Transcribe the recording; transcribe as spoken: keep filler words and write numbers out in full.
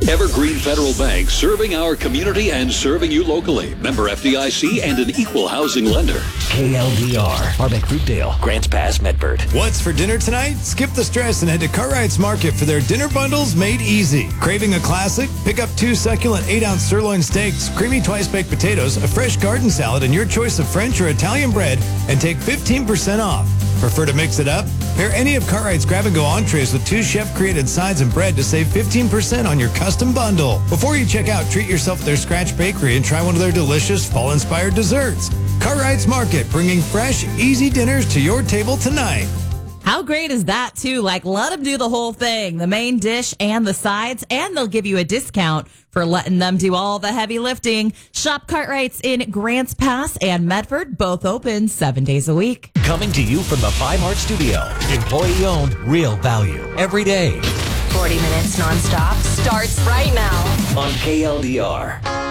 Evergreen Federal Bank, serving our community and serving you locally. Member F D I C and an equal housing lender. K L D R, Harbeck Fruitdale, Grants Pass, Medford. What's for dinner tonight? Skip the stress and head to Cartwright's Market for their dinner bundles made easy. Craving a classic? Pick up two succulent eight-ounce sirloin steaks, creamy twice-baked potatoes, a fresh garden salad, and your choice of French or Italian bread, and take fifteen percent off. Prefer to mix it up? Pair any of Cartwright's grab-and-go entrees with two chef-created sides and bread to save fifteen percent on your custom bundle. Before you check out, treat yourself at their Scratch Bakery and try one of their delicious fall-inspired desserts. Cartwright's Market, bringing fresh, easy dinners to your table tonight. How great is that, too? Like, let them do the whole thing, the main dish and the sides, and they'll give you a discount for letting them do all the heavy lifting. Shop Cartwright's in Grants Pass and Medford, both open seven days a week. Coming to you from the Five Heart Studio. Employee-owned, real value, every day. forty minutes nonstop starts right now On K L D R.